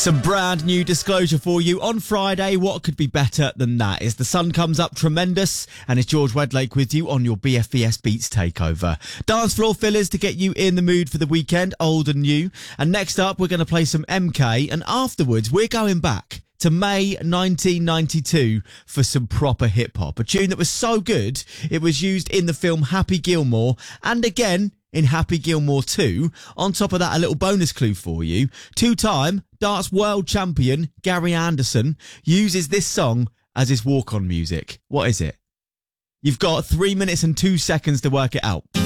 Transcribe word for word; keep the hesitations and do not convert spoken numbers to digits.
Some brand new Disclosure for you on Friday. What could be better than that? Is the sun comes up tremendous, and it's George Wedlake with you on your B F B S Beats Takeover. Dance floor fillers to get you in the mood for the weekend, old and new. And next up, we're going to play some M K, and afterwards, we're going back to May nineteen ninety-two for some proper hip-hop. A tune that was so good, it was used in the film Happy Gilmore, and again in Happy Gilmore two. On top of that, a little bonus clue for you. Two-time darts world champion Gary Anderson uses this song as his walk-on music. What is it? You've got three minutes and two seconds to work it out.